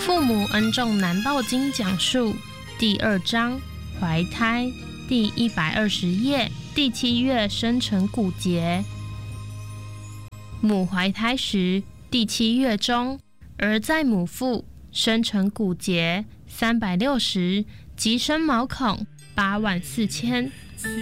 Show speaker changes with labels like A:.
A: 父母恩重难报经讲述第2章怀胎第120页第7月生成骨节。母怀胎时第7月中，而在母腹生成骨节360，即生毛孔84000。